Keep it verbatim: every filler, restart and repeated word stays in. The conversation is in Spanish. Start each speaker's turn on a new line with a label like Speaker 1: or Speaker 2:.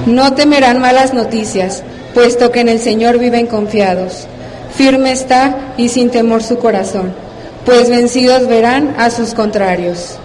Speaker 1: No temerán malas noticias, puesto que en el Señor viven confiados. Firme está y sin temor su corazón, pues vencidos verán a sus contrarios.